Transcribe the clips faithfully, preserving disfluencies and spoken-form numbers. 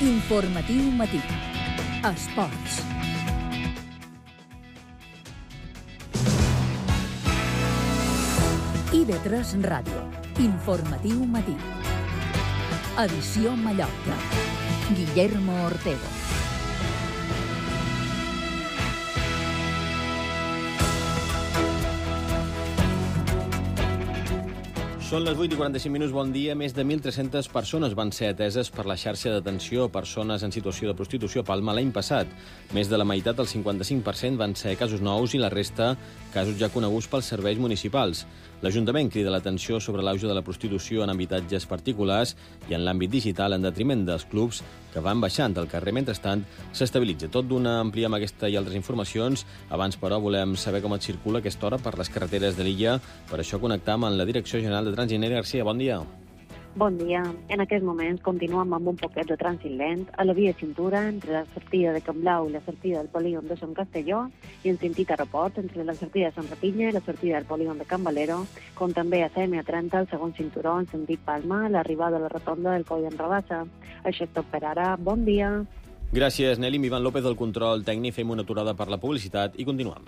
Informatiu Matí. Esports. I V tres Ràdio. Informatiu Matí. Edició Mallorca. Guillermo Ortego. Són les vuit i quaranta-cinc minuts, bon dia. Més de mil tres-centes persones van ser ateses per la xarxa d'atenció a persones en situació de prostitució a Palma l'any passat. Més de la meitat, el cinquanta-cinc per cent, van ser casos nous i la resta casos ja coneguts pels serveis municipals. L'Ajuntament crida l'atenció sobre l'auge de la prostitució en habitatges particulars i en l'àmbit digital en detriment dels clubs que van baixant del carrer. Mentrestant, s'estabilitza. Tot d'una ampliem aquesta i altres informacions. Abans, però, volem saber com et circula a aquesta hora per les carreteres de l'illa. Per això connectam amb la Direcció General de Trànsit. Nerea Garcia, bon dia. Bon dia. En aquests moments continuem amb un poquet de trànsit lent a la via cintura entre la sortida de Can Blau i la sortida del polígon de Sant Castelló i en sentit aeroport entre la sortida de Sant Rapinya i la sortida del polígon de Can Valero, com també a C M A trenta, el segon cinturó en sentit Palma, a l'arribada a la rotonda del Coll en Rabassa. Això és tot per ara. Bon dia. Gràcies, Nelly. Amb Ivan López del control tècnic fem una aturada per la publicitat i continuem.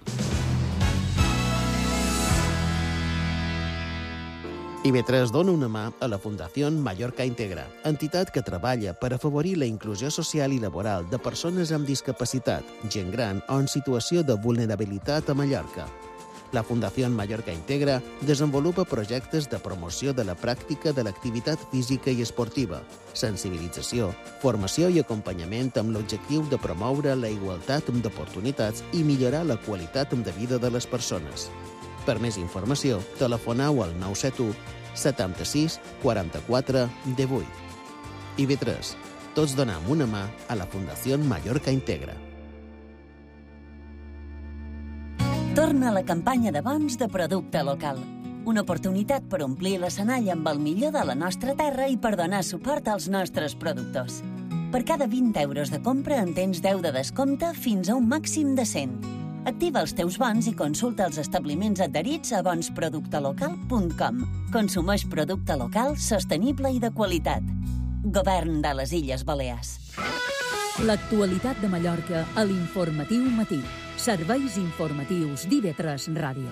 I V tres dona una mà a la Fundació Mallorca Integra, entitat que treballa per afavorir la inclusió social i laboral de persones amb discapacitat, gent gran o en situació de vulnerabilitat a Mallorca. La Fundació Mallorca Integra desenvolupa projectes de promoció de la pràctica de l'activitat física i esportiva, sensibilització, formació i acompanyament amb l'objectiu de promoure la igualtat d'oportunitats i millorar la qualitat de vida de les persones. Per més informació, telefoneu al nou set u setanta-sis quaranta-quatre divuit. I V tres. Tots donem una mà a la Fundació Mallorca Integra. Torna a la campanya de bons de producte local. Una oportunitat per omplir l'escenari amb el millor de la nostra terra i per donar suport als nostres productors. Per cada vint euros de compra en tens deu de descompte fins a un màxim de cent. Activa els teus bons i consulta els establiments adherits a bons producte local punt com. Consumeix producte local, sostenible i de qualitat. Govern de les Illes Balears. L'actualitat de Mallorca a l'Informatiu Matí. Serveis informatius d'I V tres Ràdio.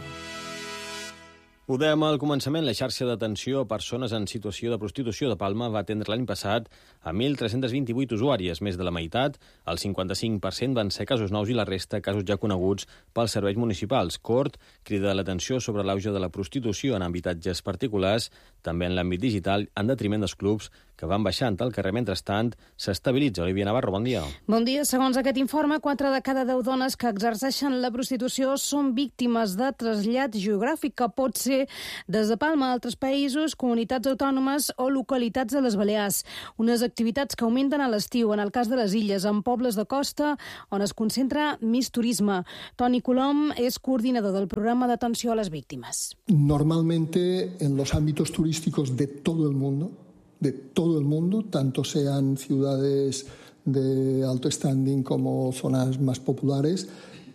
Ho dèiem al començament, la xarxa d'atenció a persones en situació de prostitució de Palma va atendre l'any passat a mil tres-cents vint-i-vuit usuàries. Més de la meitat, el cinquanta-cinc per cent, van ser casos nous i la resta casos ja coneguts pels serveis municipals. Cort crida l'atenció sobre l'auge de la prostitució en habitatges particulars, també en l'àmbit digital, en detriment dels clubs que van baixant al carrer. Mentrestant, s'estabilitza. Olivia Navarro, bon dia. Bon dia. Segons aquest informe, quatre de cada deu dones que exerceixen la prostitució són víctimes de trasllat geogràfic, que pot ser des de Palma a altres països, comunitats autònomes o localitats de les Balears. Unes activitats que augmenten a l'estiu, en el cas de les illes, en pobles de costa on es concentra més turisme. Toni Colom és coordinador del programa d'atenció a les víctimes. Normalmente en los ámbitos turísticos de todo el mundo, de todo el mundo, tanto sean ciudades de alto standing como zonas más populares,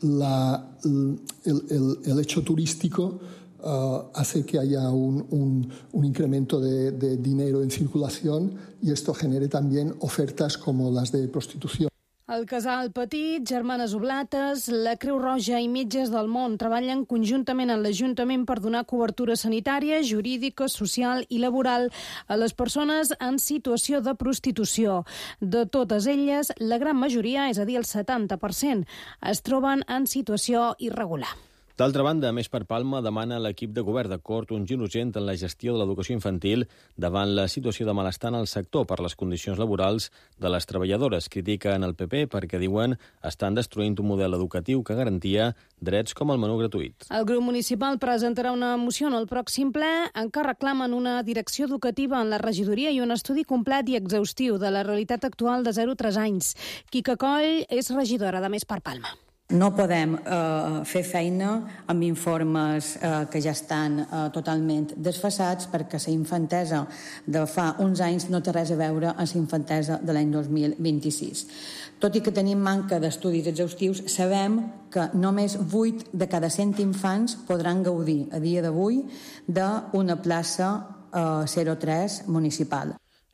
la, el, el, el hecho turístico uh, hace que haya un, un, un incremento de, de dinero en circulación y esto genere también ofertas como las de prostitución. El Casal Petit, Germanes Oblates, la Creu Roja i Metges del Món treballen conjuntament en l'Ajuntament per donar cobertura sanitària, jurídica, social i laboral a les persones en situació de prostitució. De totes elles, la gran majoria, és a dir, el setanta per cent, es troben en situació irregular. D'altra banda, Més per Palma demana a l'equip de govern de Cort un gir urgent en la gestió de l'educació infantil davant la situació de malestar en el sector per les condicions laborals de les treballadores. Critiquen el P P perquè, diuen, estan destruint un model educatiu que garantia drets com el menú gratuït. El grup municipal presentarà una moció en el pròxim ple en què reclamen una direcció educativa en la regidoria i un estudi complet i exhaustiu de la realitat actual de zero a tres anys. Quica Coll és regidora de Més per Palma. No podem eh, fer feina amb informes eh, que ja estan eh, totalment desfasats, perquè la infantesa de fa uns anys no té res a veure amb la infantesa de l'any dos mil vint-i-sis. Tot i que tenim manca d'estudis exhaustius, sabem que només vuit de cada cent infants podran gaudir a dia d'avui d'una plaça eh, zero tres municipal.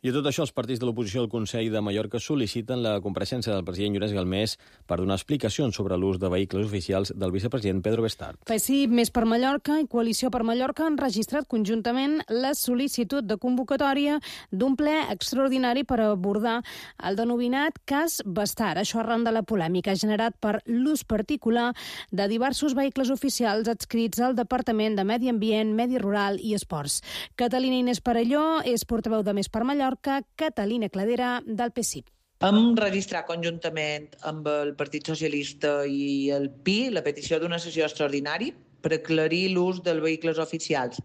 I a tot això, els partits de l'oposició al Consell de Mallorca sol·liciten la compareixença del president Llorenç Galmés per donar explicacions sobre l'ús de vehicles oficials del vicepresident Pedro Bestart. P S I, Més per Mallorca i Coalició per Mallorca han registrat conjuntament la sol·licitud de convocatòria d'un ple extraordinari per abordar el denominat cas Bestart. Això arran de la polèmica generat per l'ús particular de diversos vehicles oficials adscrits al Departament de Medi Ambient, Medi Rural i Esports. Catalina Inés Parelló és portaveu de Més per Mallorca, Catalina Cladera, del P S I. Hem registrat conjuntament amb el Partit Socialista i el P I la petició d'una sessió extraordinària per aclarir l'ús dels vehicles oficials,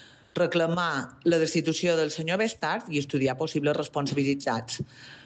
reclamar la destitució del senyor Bestart i estudiar possibles responsabilitats.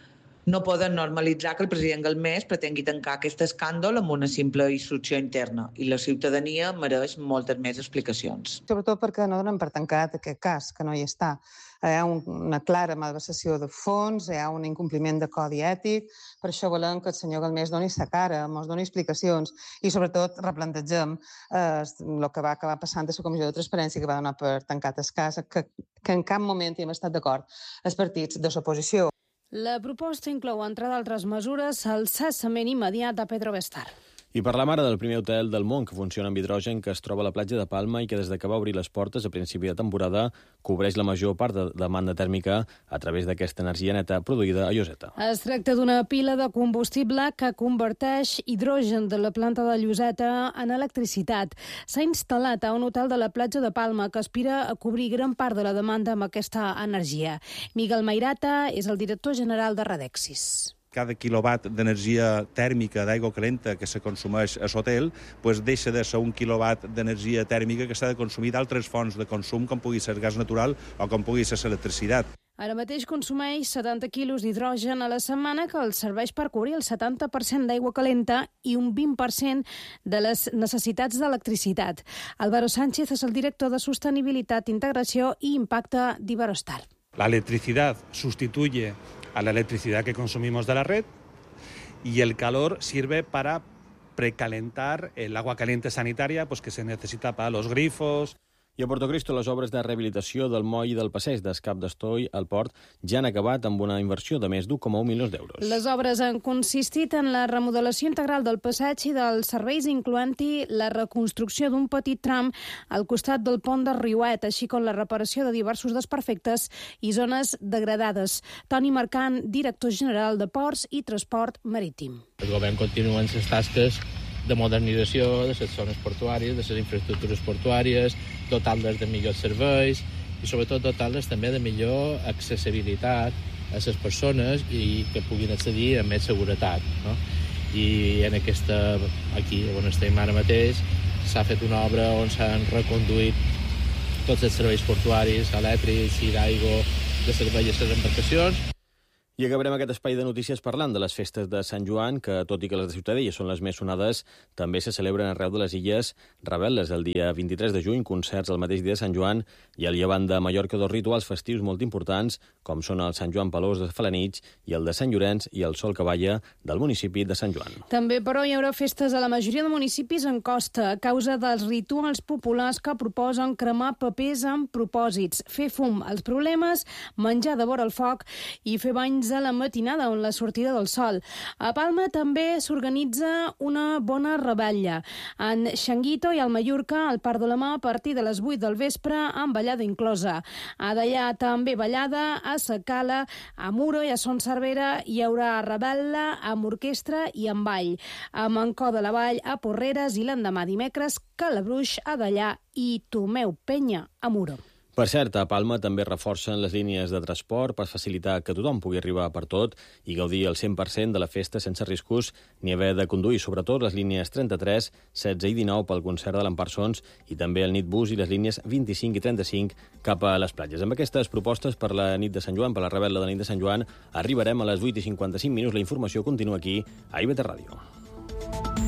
No poden normalitzar que el president Galmés pretengui tancar aquest escàndol amb una simple instrucció interna i la ciutadania mereix moltes més explicacions. Sobretot perquè no donen per tancat aquest cas, que no hi està. Hi ha una clara malversació de fons, hi ha un incompliment de codi ètic, per això volem que el senyor Galmés doni sa cara, ens doni explicacions i sobretot replantegem eh, el que va acabar passant a la Comissió de Transparència que va donar per tancat el cas, que, que en cap moment hi hem estat d'acord els partits de l'oposició. La proposta inclou, entre d'altres mesures, el cessament immediat de Pedro Bestart. I per la mare del primer hotel del món que funciona amb hidrogen, que es troba a la platja de Palma i que des de que va obrir les portes a principi de temporada cobreix la major part de demanda tèrmica a través d'aquesta energia neta produïda a Lloseta. Es tracta d'una pila de combustible que converteix hidrogen de la planta de Lloseta en electricitat. S'ha instal·lat a un hotel de la platja de Palma que aspira a cobrir gran part de la demanda amb aquesta energia. Miguel Mairata és el director general de Redexis. Cada quilowatt d'energia tèrmica d'aigua calenta que se consumeix a l'hotel pues deixa de ser un quilowatt d'energia tèrmica que s'ha de consumir d'altres fonts de consum, com pugui ser gas natural o com pugui ser l'electricitat. Ara mateix consumeix setanta quilos d'hidrogen a la setmana que els serveix per cobrir el setanta per cent d'aigua calenta i un vint per cent de les necessitats d'electricitat. Álvaro Sánchez és el director de Sostenibilitat, Integració i Impacte d'Iberostar. La electricidad sustituye a la electricidad que consumimos de la red y el calor sirve para precalentar el agua caliente sanitaria pues que se necesita para los grifos. I a Portocristo, les obres de rehabilitació del moll i del passeig d'Escap d'Estoi al port ja han acabat amb una inversió de més d'un coma un milions d'euros. Les obres han consistit en la remodelació integral del passeig i dels serveis, incloent-hi la reconstrucció d'un petit tram al costat del pont de Riuet, així com la reparació de diversos desperfectes i zones degradades. Toni Marcant, director general de Ports i Transport Marítim. El govern continua en les tasques de modernització de les zones portuàries, de les infraestructures portuàries, dotar-les de millors serveis i sobretot dotar-les també de millor accessibilitat a les persones i que puguin accedir amb més seguretat, no? I en aquesta, aquí on estem ara mateix, s'ha fet una obra on s'han reconduït tots els serveis portuaris, elèctrics i d'aigua, de servei a les embarcacions. I acabarem aquest espai de notícies parlant de les festes de Sant Joan, que, tot i que les de Ciutadella són les més sonades, també se celebren arreu de les illes Rebel·les. El dia vint-i-tres de juny, concerts el mateix dia de Sant Joan, i al llevant de Mallorca dos rituals festius molt importants, com són el Sant Joan Pelós de Felanitx i el de Sant Llorenç i el Sol Cavalla del municipi de Sant Joan. També, però, hi haurà festes a la majoria de municipis en costa, a causa dels rituals populars que proposen cremar papers amb propòsits, fer fum als problemes, menjar de vora el foc i fer banys a la matinada on la sortida del sol. A Palma també s'organitza una bona rebella. En Xanguito i al Mallorca, al Parc de la Mà, a partir de les vuit del vespre, amb ballada inclosa. A Deià també ballada, a Secala, a Muro i a Son Cervera hi haurà rebel·la amb orquestra i amb ball. A Mancó de la Vall, a Porreres i l'endemà dimecres, Calabruix, a Deià i Tomeu Penya, a Muro. Per cert, a Palma també reforcen les línies de transport per facilitar que tothom pugui arribar per tot i gaudir el cent per cent de la festa sense riscos ni haver de conduir, sobretot les línies trenta-tres, setze i dinou pel concert de l'Emparsons i també el Nitbus i les línies vint-i-cinc i trenta-cinc cap a les platges. Amb aquestes propostes per la nit de Sant Joan, per la rebel·la de la nit de Sant Joan, arribarem a les vuit i cinquanta-cinc minuts. La informació continua aquí a I V T Ràdio.